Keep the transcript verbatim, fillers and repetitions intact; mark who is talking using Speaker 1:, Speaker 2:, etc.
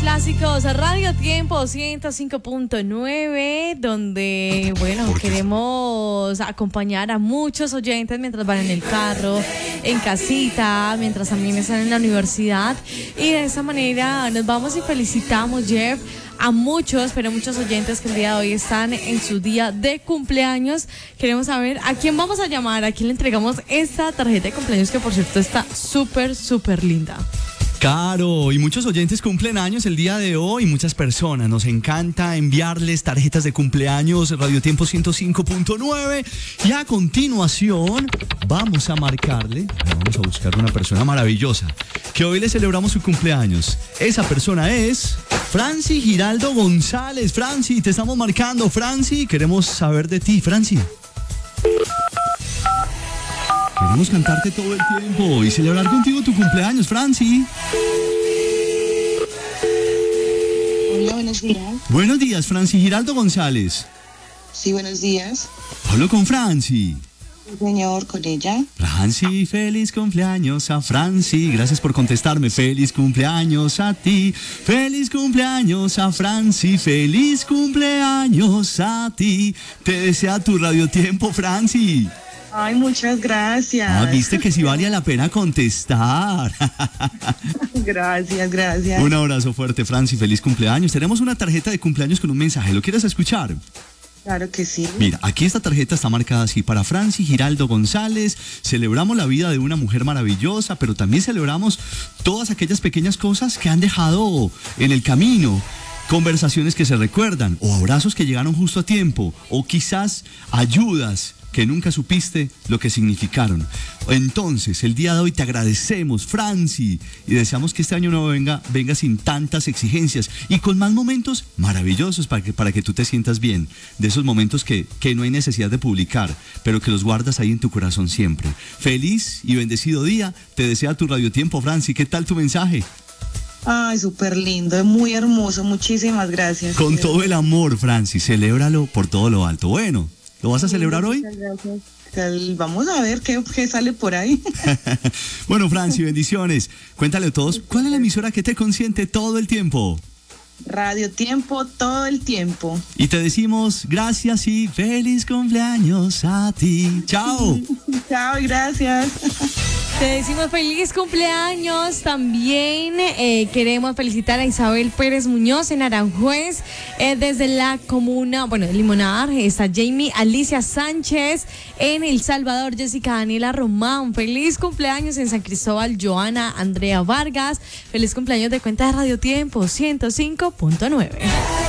Speaker 1: clásicos, Radio Tiempo ciento cinco punto nueve, donde, bueno, queremos acompañar a muchos oyentes mientras van en el carro, en casita, mientras también están en la universidad. Y de esa manera nos vamos y felicitamos, Jeff, a muchos, pero muchos oyentes que el día de hoy están en su día de cumpleaños. Queremos saber a quién vamos a llamar, a quién le entregamos esta tarjeta de cumpleaños, que por cierto está súper, súper linda.
Speaker 2: Caro, y muchos oyentes cumplen años el día de hoy, muchas personas. Nos encanta enviarles tarjetas de cumpleaños, Radio Tiempo ciento cinco punto nueve. Y a continuación vamos a marcarle, vamos a buscar una persona maravillosa que hoy le celebramos su cumpleaños. Esa persona es Franci Giraldo González. Franci, te estamos marcando. Franci, queremos saber de ti, Franci. Queremos cantarte todo el tiempo y celebrar contigo tu cumpleaños, Franci.
Speaker 3: Hola, buenos días.
Speaker 2: Buenos días, Franci Giraldo González.
Speaker 3: Sí, buenos días.
Speaker 2: Hablo con Franci.
Speaker 3: Sí, señor, con ella.
Speaker 2: Franci, feliz cumpleaños a Franci. Gracias por contestarme. Feliz cumpleaños a ti. Feliz cumpleaños a Franci. Feliz cumpleaños a ti. Te desea tu Radio Tiempo, Franci.
Speaker 3: Ay, muchas gracias.
Speaker 2: Ah, viste que sí valía la pena contestar.
Speaker 3: Gracias, gracias.
Speaker 2: Un abrazo fuerte, Franci. Feliz cumpleaños. Tenemos una tarjeta de cumpleaños con un mensaje. ¿Lo quieres escuchar?
Speaker 3: Claro que sí.
Speaker 2: Mira, aquí esta tarjeta está marcada así: para Franci Giraldo González. Celebramos la vida de una mujer maravillosa, pero también celebramos todas aquellas pequeñas cosas que han dejado en el camino. Conversaciones que se recuerdan, o abrazos que llegaron justo a tiempo, o quizás ayudas que nunca supiste lo que significaron. Entonces, el día de hoy te agradecemos, Franci, y deseamos que este año nuevo venga, venga sin tantas exigencias y con más momentos maravillosos para que, para que tú te sientas bien. De esos momentos que, que no hay necesidad de publicar, pero que los guardas ahí en tu corazón siempre. Feliz y bendecido día, te desea tu Radio Tiempo, Franci. ¿Qué tal tu mensaje?
Speaker 3: Ay, súper lindo, muy hermoso, muchísimas gracias.
Speaker 2: Con todo el amor, Franci, celébralo por todo lo alto. Bueno, ¿lo vas a celebrar hoy?
Speaker 3: Muchas gracias. Vamos a ver qué, qué sale por ahí.
Speaker 2: Bueno, Franci, bendiciones. Cuéntale a todos, ¿cuál es la emisora que te consiente todo el tiempo?
Speaker 3: Radio Tiempo todo el tiempo.
Speaker 2: Y te decimos gracias y feliz cumpleaños a ti. Chao.
Speaker 3: Chao, gracias.
Speaker 1: Te decimos feliz cumpleaños. También eh, queremos felicitar a Isabel Pérez Muñoz en Aranjuez, eh, desde la comuna, bueno, de Limonar. Está Jamie Alicia Sánchez en El Salvador, Jessica Daniela Román. Feliz cumpleaños en San Cristóbal, Joana Andrea Vargas. Feliz cumpleaños de cuenta de Radio Tiempo ciento cinco punto nueve.